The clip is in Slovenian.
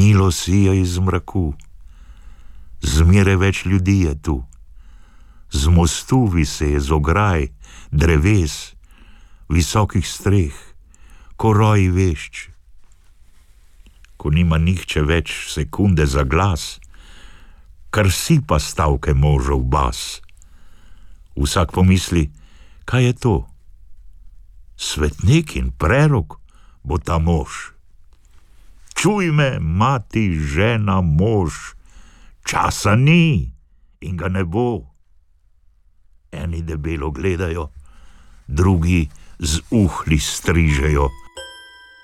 Milo sija iz mraku, zmeraj več ljudi je tu. Z mostu vise, z ograj, dreves, visokih streh, ko roji vešč. Ko nima nihče več sekunde za glas, kar sipa stavke možev bas. Vsak pomisli, kaj je to? Svetnik in prerok bo ta mož. Čuj me, mati, žena, mož, časa ni in ga ne bo. Eni debelo gledajo, drugi z uhli strižejo.